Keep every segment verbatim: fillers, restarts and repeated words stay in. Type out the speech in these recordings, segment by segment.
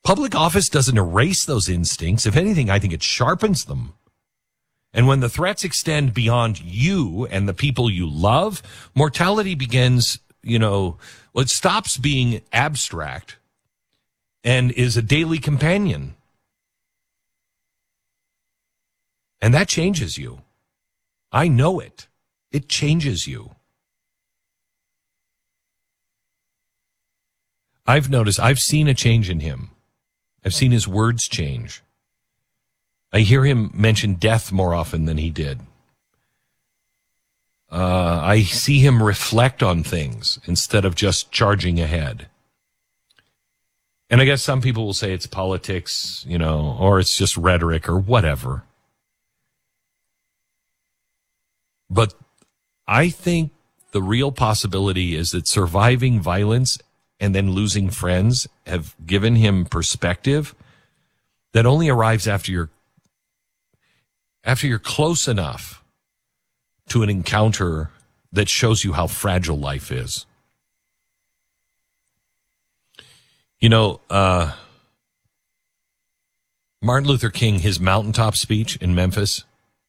Public office doesn't erase those instincts. If anything, I think it sharpens them. And when the threats extend beyond you and the people you love, mortality begins, you know, well, it stops being abstract and is a daily companion. And that changes you. I know it. It changes you. I've noticed, I've seen a change in him. I've seen his words change. I hear him mention death more often than he did. Uh, I see him reflect on things instead of just charging ahead. And I guess some people will say it's politics, you know, or it's just rhetoric or whatever. But I think the real possibility is that surviving violence and then losing friends have given him perspective that only arrives after you're after you're close enough to an encounter that shows you how fragile life is. You know, uh, Martin Luther King, his mountaintop speech in Memphis,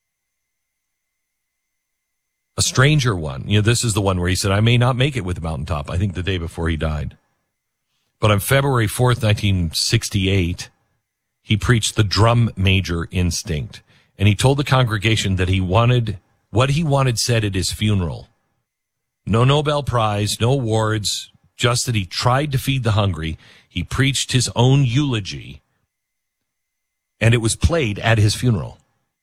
a stranger one. You know, this is the one where he said, I may not make it with the mountaintop, I think the day before he died. But on February fourth, nineteen sixty-eight, he preached the drum major instinct. And he told the congregation that he wanted, what he wanted said at his funeral. No Nobel Prize, no awards, just that he tried to feed the hungry. He preached his own eulogy, and it was played at his funeral.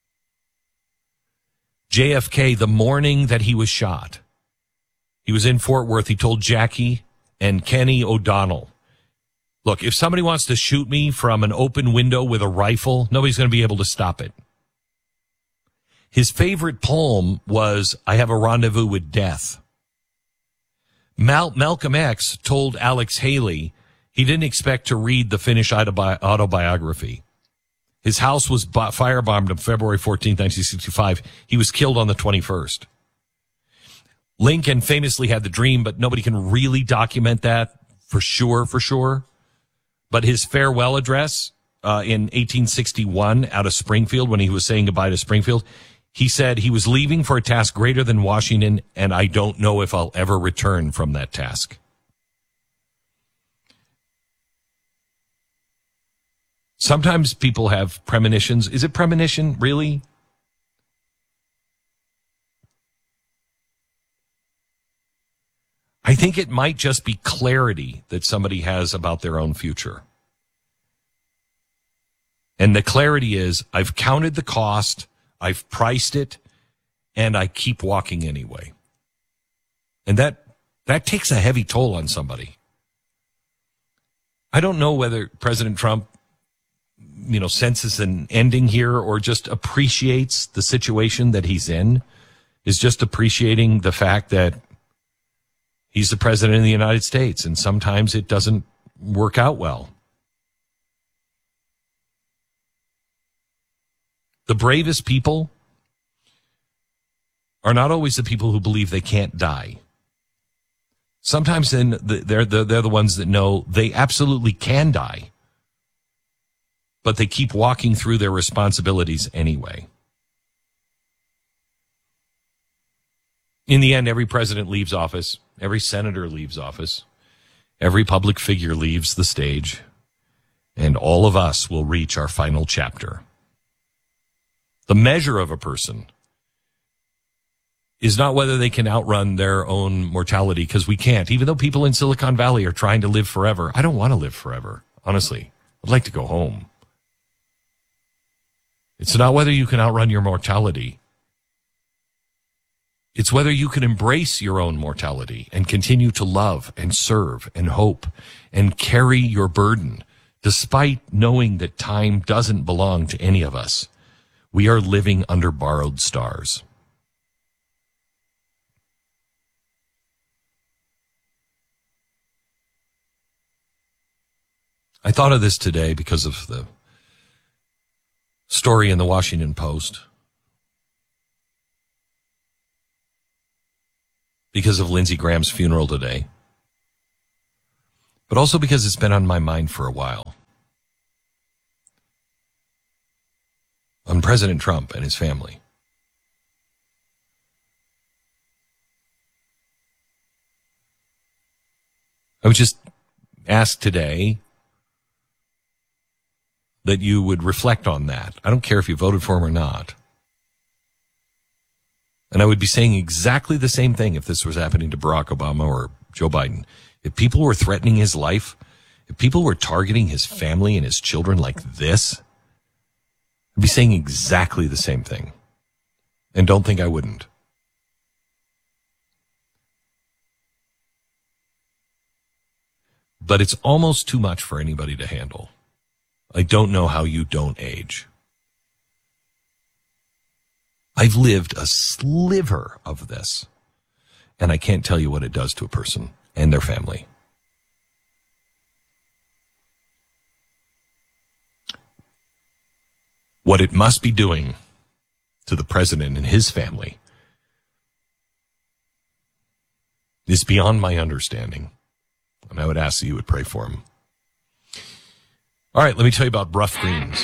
J F K, the morning that he was shot, he was in Fort Worth. He told Jackie and Kenny O'Donnell, look, if somebody wants to shoot me from an open window with a rifle, nobody's going to be able to stop it. His favorite poem was, I Have a Rendezvous with Death. Mal- Malcolm X told Alex Haley he didn't expect to read the finished autobi- autobiography. His house was bo- firebombed on February fourteenth, nineteen sixty-five. He was killed on the twenty-first. Lincoln famously had the dream, but nobody can really document that for sure, for sure. But his farewell address uh, in eighteen sixty-one out of Springfield, when he was saying goodbye to Springfield, he said he was leaving for a task greater than Washington, and I don't know if I'll ever return from that task. Sometimes people have premonitions. Is it premonition, really? I think it might just be clarity that somebody has about their own future. And the clarity is, I've counted the cost, I've priced it, and I keep walking anyway. And that that takes a heavy toll on somebody. I don't know whether President Trump, you know, senses an ending here or just appreciates the situation that he's in, is just appreciating the fact that he's the president of the United States, and sometimes it doesn't work out well. The bravest people are not always the people who believe they can't die. Sometimes then they're the, they're the ones that know they absolutely can die, but they keep walking through their responsibilities anyway. In the end, every president leaves office. Every senator leaves office. Every public figure leaves the stage. And all of us will reach our final chapter. The measure of a person is not whether they can outrun their own mortality, because we can't. Even though people in Silicon Valley are trying to live forever, I don't want to live forever, honestly. I'd like to go home. It's not whether you can outrun your mortality. It's whether you can embrace your own mortality and continue to love and serve and hope and carry your burden, despite knowing that time doesn't belong to any of us. We are living under borrowed stars. I thought of this today because of the story in the Washington Post, because of Lindsey Graham's funeral today, but also because it's been on my mind for a while. on President Trump and his family. I would just ask today that you would reflect on that. I don't care if you voted for him or not. And I would be saying exactly the same thing if this was happening to Barack Obama or Joe Biden. If people were threatening his life, if people were targeting his family and his children like this, I'd be saying exactly the same thing. And don't think I wouldn't. But it's almost too much for anybody to handle. I don't know how you don't age. I've lived a sliver of this, and I can't tell you what it does to a person and their family. What it must be doing to the president and his family is beyond my understanding, and I would ask that you would pray for him. All right, let me tell you about Rough Greens.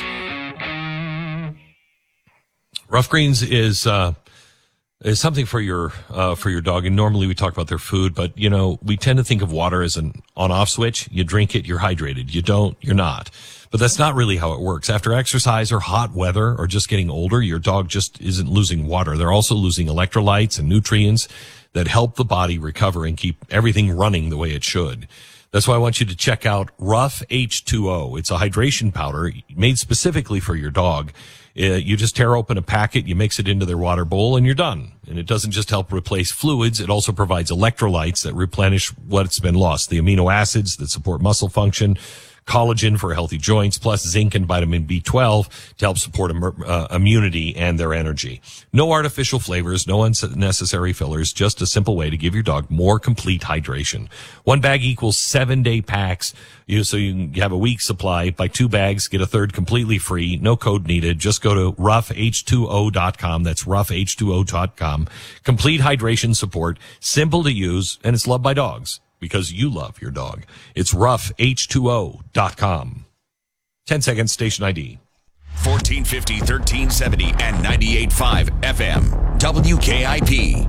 Rough Greens is uh, is something for your uh, for your dog, and normally we talk about their food, but you know we tend to think of water as an on-off switch. You drink it, you're hydrated. You don't, you're not. But that's not really how it works. After exercise or hot weather or just getting older, your dog just isn't losing water. They're also losing electrolytes and nutrients that help the body recover and keep everything running the way it should. That's why I want you to check out Rough H two O. It's a hydration powder made specifically for your dog. Uh, you just tear open a packet, you mix it into their water bowl, and you're done. And it doesn't just help replace fluids, it also provides electrolytes that replenish what's been lost. The amino acids that support muscle function, collagen for healthy joints, plus zinc and vitamin B twelve to help support uh, immunity and their energy. No artificial flavors, no unnecessary fillers, just a simple way to give your dog more complete hydration. One bag equals seven day packs, you, so you can have a week's supply. Buy two bags, get a third completely free, no code needed. Just go to rough h two o dot com. That's rough h two o dot com. Complete hydration support, simple to use, and it's loved by dogs. Because you love your dog. It's rough h two o dot com. ten seconds, station I D. fourteen fifty, thirteen seventy, and ninety-eight point five F M. W K I P.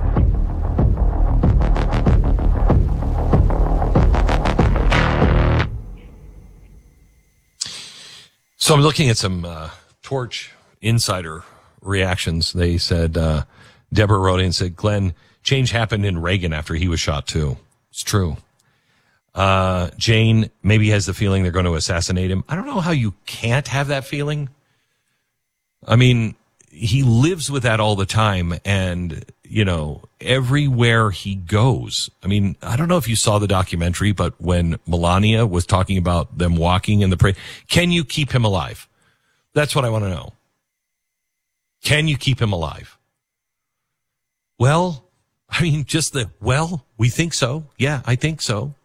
So I'm looking at some uh, Torch Insider reactions. They said, uh, Deborah wrote in and said, Glenn, change happened in Reagan after he was shot too. It's true. Uh, Jane maybe has the feeling they're going to assassinate him. I don't know how you can't have that feeling. I mean, he lives with that all the time, and, you know, everywhere he goes. I mean, I don't know if you saw the documentary, but when Melania was talking about them walking in the parade, can you keep him alive? That's what I want to know. Can you keep him alive? Well, I mean, just the, well, we think so. Yeah, I think so.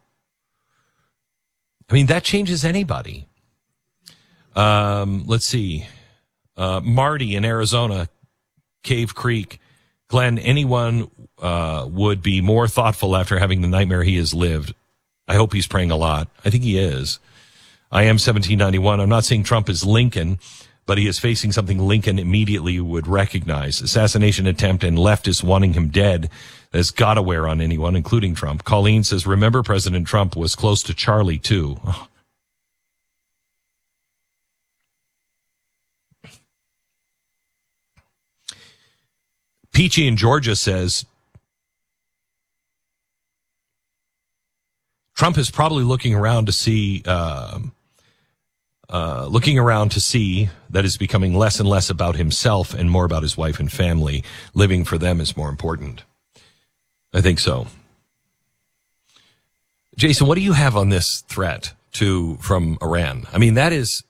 I mean, that changes anybody. Um, let's see. Uh, Marty in Arizona, Cave Creek. Glenn, anyone uh, would be more thoughtful after having the nightmare he has lived. I hope he's praying a lot. I think he is. I am seventeen ninety-one. I'm not saying Trump is Lincoln, but he is facing something Lincoln immediately would recognize. Assassination attempt and leftists wanting him dead has got to wear on anyone, including Trump. Colleen says, remember President Trump was close to Charlie, too. Oh. Peachy in Georgia says, Trump is probably looking around to see... Uh, Uh, looking around to see that is becoming less and less about himself and more about his wife and family. Living for them is more important. I think so. Jason, what do you have on this threat to from Iran? I mean, that is,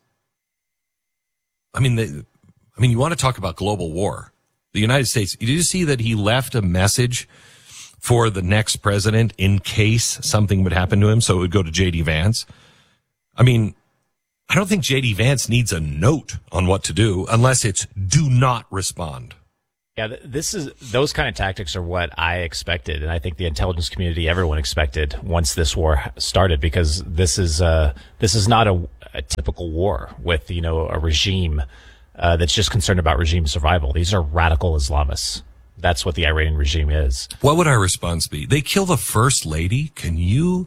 I mean, the, I mean, you want to talk about global war. The United States, did you see that he left a message for the next president in case something would happen to him? So it would go to J D Vance. I mean, I don't think J D Vance needs a note on what to do unless it's do not respond. Yeah, this is those kind of tactics are what I expected, and I think the intelligence community, everyone expected once this war started, because this is uh, this is not a, a typical war with, you know, a regime uh, that's just concerned about regime survival. These are radical Islamists. That's what the Iranian regime is. What would our response be? They kill the first lady? Can you?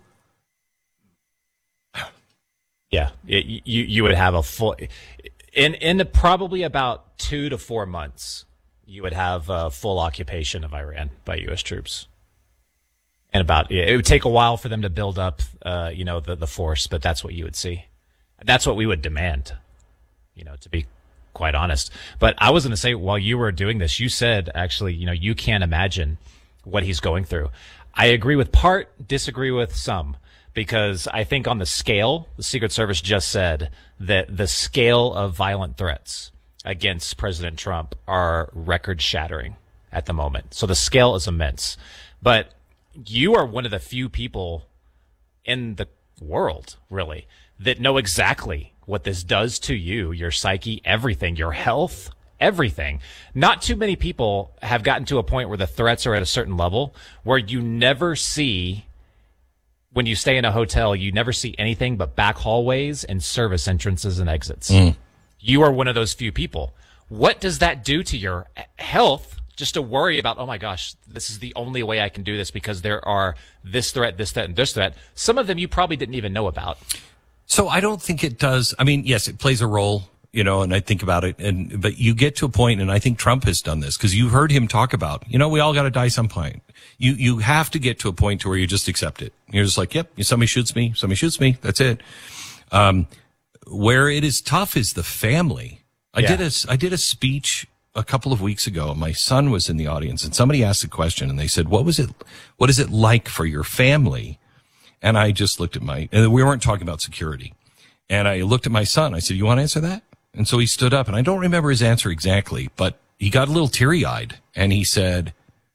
Yeah, it, you you would have a full in in probably about two to four months. You would have a full occupation of Iran by U S troops, and about it would take a while for them to build up, uh, you know, the the force. But that's what you would see. That's what we would demand. You know, to be quite honest. But I was going to say, while you were doing this, you said, actually, you know, you can't imagine what he's going through. I agree with part, disagree with some, because I think on the scale, the Secret Service just said that the scale of violent threats against President Trump are record shattering at the moment. So the scale is immense. But you are one of the few people in the world, really, that know exactly what this does to you, your psyche, everything, your health, everything. Not too many people have gotten to a point where the threats are at a certain level where you never see, when you stay in a hotel, you never see anything but back hallways and service entrances and exits. Mm. You are one of those few people. What does that do to your health? Just to worry about, oh my gosh, this is the only way I can do this because there are this threat, this threat, and this threat. Some of them you probably didn't even know about. So I don't think it does. I mean, yes, it plays a role, you know, and I think about it. And, but you get to a point, and I think Trump has done this because you've heard him talk about, you know, we all got to die some point. You, you have to get to a point to where you just accept it. You're just like, yep, somebody shoots me, somebody shoots me. That's it. Um, where it is tough is the family. I Yeah. did a, I did a speech a couple of weeks ago. My son was in the audience and somebody asked a question and they said, what was it, what is it like for your family? And I just looked at my, and we weren't talking about security. And I looked at my son. I said, you want to answer that? And so he stood up, and I don't remember his answer exactly, but he got a little teary-eyed. And he said,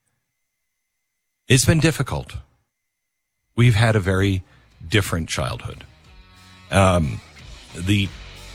it's been difficult. We've had a very different childhood. Um, the,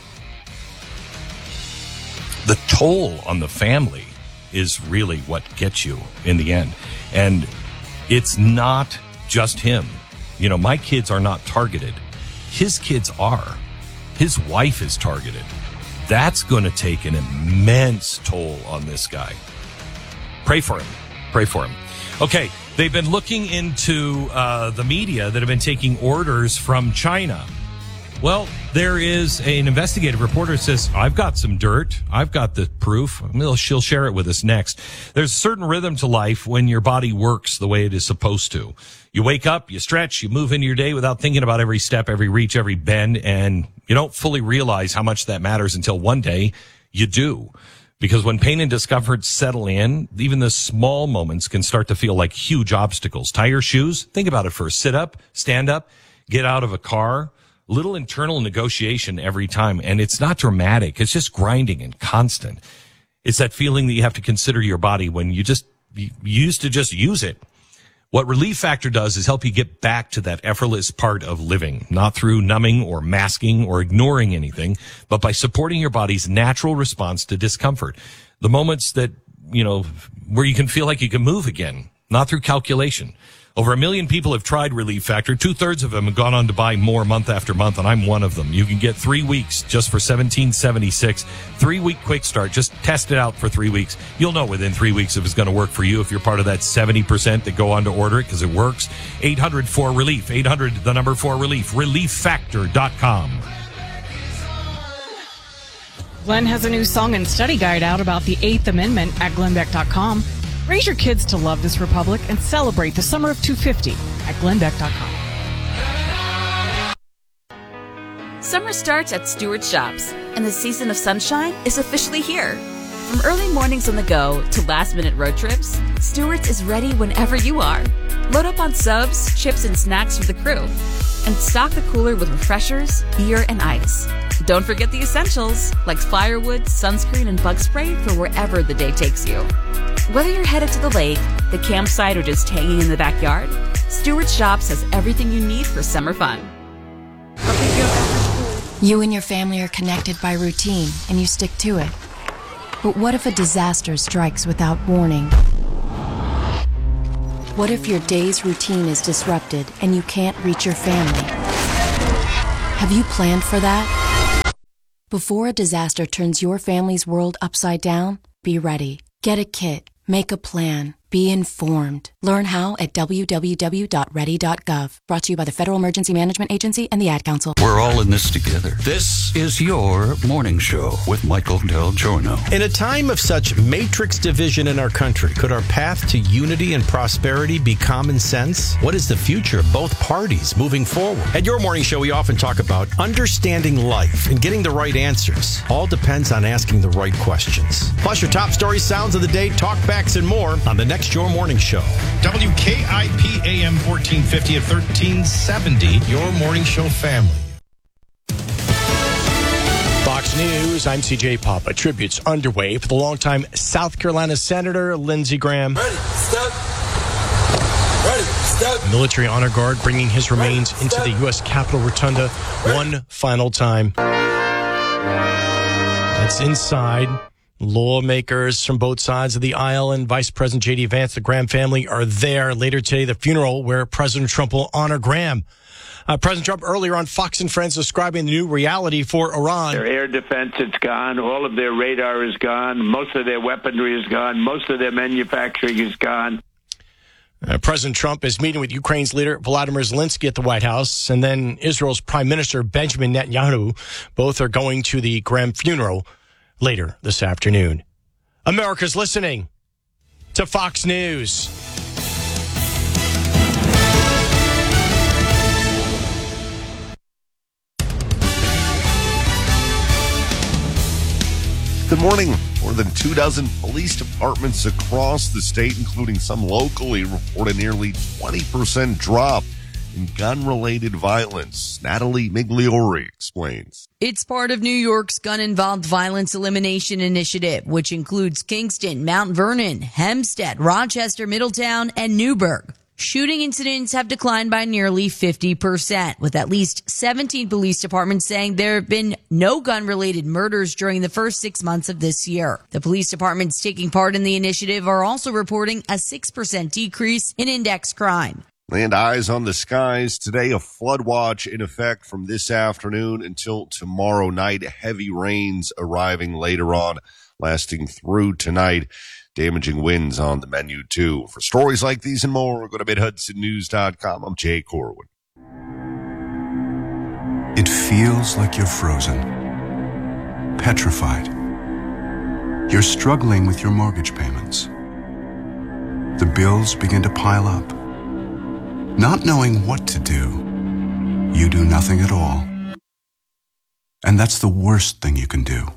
the toll on the family is really what gets you in the end. And it's not just him. You know, my kids are not targeted. His kids are. His wife is targeted. That's going to take an immense toll on this guy. Pray for him. Pray for him. Okay, they've been looking into uh, the media that have been taking orders from China. Well, there is an investigative reporter who says, I've got some dirt. I've got the proof. She'll share it with us next. There's a certain rhythm to life when your body works the way it is supposed to. You wake up, you stretch, you move into your day without thinking about every step, every reach, every bend, and you don't fully realize how much that matters until one day you do. Because when pain and discomfort settle in, even the small moments can start to feel like huge obstacles. Tie your shoes. Think about it first. Sit up, stand up, get out of a car. Little internal negotiation every time. And it's not dramatic. It's just grinding and constant. It's that feeling that you have to consider your body when you just, you used to just use it. What Relief Factor does is help you get back to that effortless part of living, not through numbing or masking or ignoring anything, but by supporting your body's natural response to discomfort. The moments that, you know, where you can feel like you can move again, not through calculation. Over a million people have tried Relief Factor. Two-thirds of them have gone on to buy more month after month, and I'm one of them. You can get three weeks just for seventeen seventy-six. Three-week quick start. Just test it out for three weeks. You'll know within three weeks if it's going to work for you, if you're part of that seventy percent that go on to order it because it works. eight hundred four relief. eight hundred, the number four relief. relief factor dot com. Glenn has a new song and study guide out about the Eighth Amendment at glenn beck dot com. Raise your kids to love this republic and celebrate the summer of two fifty at glenn beck dot com. Summer starts at Stewart Shops, and the season of sunshine is officially here. From early mornings on the go to last-minute road trips, Stewart's is ready whenever you are. Load up on subs, chips, and snacks for the crew, and stock the cooler with refreshers, beer, and ice. Don't forget the essentials, like firewood, sunscreen, and bug spray for wherever the day takes you. Whether you're headed to the lake, the campsite, or just hanging in the backyard, Stewart Shops has everything you need for summer fun. You and your family are connected by routine, and you stick to it. But what if a disaster strikes without warning? What if your day's routine is disrupted and you can't reach your family? Have you planned for that? Before a disaster turns your family's world upside down, be ready. Get a kit. Make a plan. Be informed. Learn how at w w w dot ready dot gov. Brought to you by the Federal Emergency Management Agency and the Ad Council. We're all in this together. This is your morning show with Michael Del Giorno. In a time of such matrix division in our country, could our path to unity and prosperity be common sense? What is the future of both parties moving forward? At your morning show, we often talk about understanding life and getting the right answers. All depends on asking the right questions. Plus your top stories, sounds of the day, talkbacks, and more on the next Your Morning Show. W K I P A M fourteen fifty at thirteen seventy, Your Morning Show family. Fox News, I'm C J Papa. Tributes underway for the longtime South Carolina Senator Lindsey Graham. Ready, step. Ready, step. Military honor guard bringing his remains Ready, into the U S Capitol Rotunda Ready. one final time. That's inside. Lawmakers from both sides of the aisle and Vice President J D. Vance, the Graham family, are there. Later today, the funeral where President Trump will honor Graham. Uh, President Trump earlier on Fox and Friends describing the new reality for Iran. Their air defense is gone. All of their radar is gone. Most of their weaponry is gone. Most of their manufacturing is gone. Uh, President Trump is meeting with Ukraine's leader Volodymyr Zelensky at the White House, and then Israel's Prime Minister Benjamin Netanyahu. Both are going to the Graham funeral later this afternoon. America's listening to Fox News. Good morning. More than two dozen police departments across the state, including some locally, report a nearly twenty percent drop in gun-related violence. Natalie Migliori explains. It's part of New York's gun-involved violence elimination initiative, which includes Kingston, Mount Vernon, Hempstead, Rochester, Middletown, and Newburgh. Shooting incidents have declined by nearly fifty percent, with at least seventeen police departments saying there have been no gun-related murders during the first six months of this year. The police departments taking part in the initiative are also reporting a six percent decrease in index crime. And eyes on the skies today, a flood watch in effect from this afternoon until tomorrow night. Heavy rains arriving later on, lasting through tonight. Damaging winds on the menu, too. For stories like these and more, go to mid hudson news dot com. I'm Jay Corwin. It feels like you're frozen, petrified. You're struggling with your mortgage payments. The bills begin to pile up. Not knowing what to do, you do nothing at all. And that's the worst thing you can do.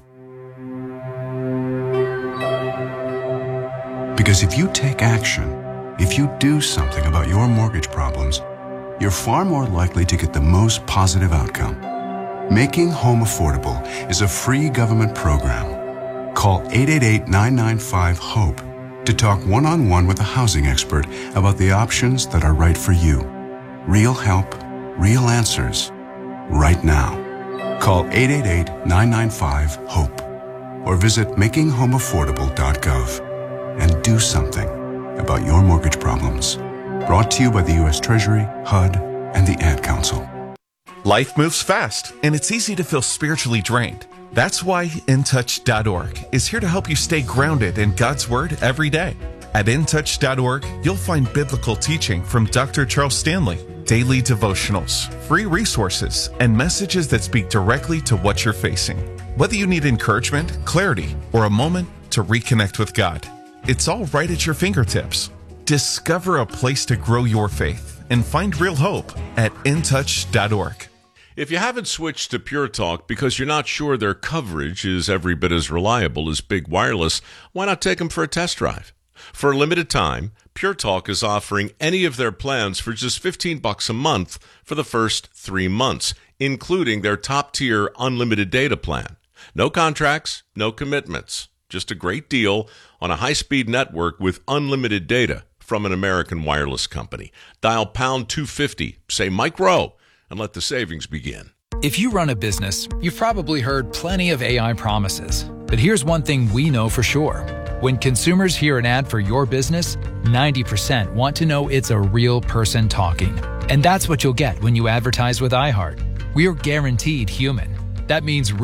Because if you take action, if you do something about your mortgage problems, you're far more likely to get the most positive outcome. Making Home Affordable is a free government program. Call eight eight eight, nine nine five, HOPE to talk one-on-one with a housing expert about the options that are right for you. Real help, real answers, right now. Call eight eight eight, nine nine five, HOPE or visit making home affordable dot gov. And do something about your mortgage problems. Brought to you by the U S Treasury, H U D, and the Ad Council. Life moves fast, and it's easy to feel spiritually drained. That's why in touch dot org is here to help you stay grounded in God's Word every day. At in touch dot org, you'll find biblical teaching from Doctor Charles Stanley, daily devotionals, free resources, and messages that speak directly to what you're facing. Whether you need encouragement, clarity, or a moment to reconnect with God, it's all right at your fingertips. Discover a place to grow your faith and find real hope at in touch dot org. If you haven't switched to Pure Talk because you're not sure their coverage is every bit as reliable as Big Wireless, why not take them for a test drive? For a limited time, Pure Talk is offering any of their plans for just fifteen bucks a month for the first three months, including their top-tier unlimited data plan. No contracts, no commitments. Just a great deal on a high-speed network with unlimited data from an American wireless company. Dial pound two fifty, say Mike Rowe, and let the savings begin. If you run a business, you've probably heard plenty of A I promises. But here's one thing we know for sure. When consumers hear an ad for your business, ninety percent want to know it's a real person talking. And that's what you'll get when you advertise with iHeart. We are guaranteed human. That means